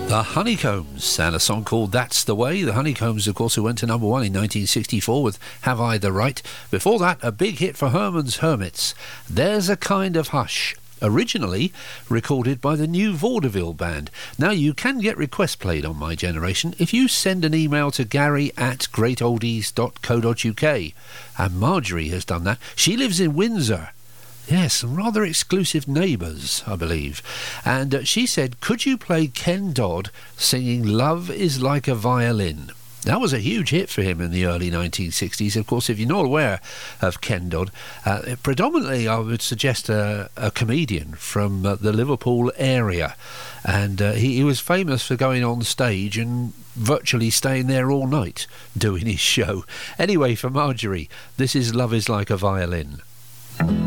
The Honeycombs and a song called That's the Way. The Honeycombs, of course, who went to number one in 1964 with Have I the Right. Before that, a big hit for Herman's Hermits, There's a Kind of Hush, originally recorded by the New Vaudeville Band. Now, you can get requests played on My Generation if you send an email to gary@greatoldies.co.uk. And Marjorie has done that. She lives in Windsor. Yes, some rather exclusive neighbours, I believe. And she said, could you play Ken Dodd singing Love is Like a Violin? That was a huge hit for him in the early 1960s. Of course, if you're not aware of Ken Dodd, predominantly I would suggest a comedian from the Liverpool area. And he was famous for going on stage and virtually staying there all night doing his show. Anyway, for Marjorie, this is Love is Like a Violin.